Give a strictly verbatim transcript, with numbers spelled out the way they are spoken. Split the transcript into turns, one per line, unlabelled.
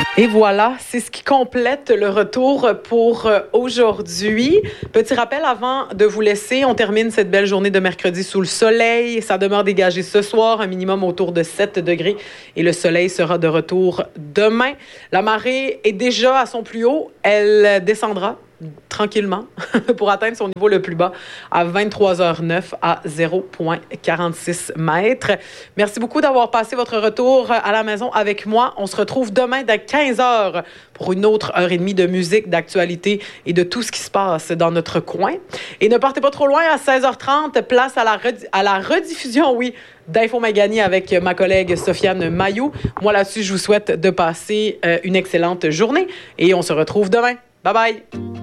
Et voilà, c'est ce qui complète le retour pour aujourd'hui. Petit rappel avant de vous laisser, on termine cette belle journée de mercredi sous le soleil. Ça demeure dégagé ce soir, un minimum autour de sept degrés et le soleil sera de retour demain. La marée est déjà à son plus haut, elle descendra tranquillement pour atteindre son niveau le plus bas à vingt-trois heures neuf à zéro virgule quarante-six mètres. Merci beaucoup d'avoir passé votre retour à la maison avec moi. On se retrouve demain dès quinze heures pour une autre heure et demie de musique, d'actualité et de tout ce qui se passe dans notre coin. Et ne partez pas trop loin, à seize heures trente, place à la, redi- à la rediffusion, oui, d'Info Magani avec ma collègue Sofiane Mailloux. Moi, là-dessus, je vous souhaite de passer euh, une excellente journée et on se retrouve demain. Bye bye!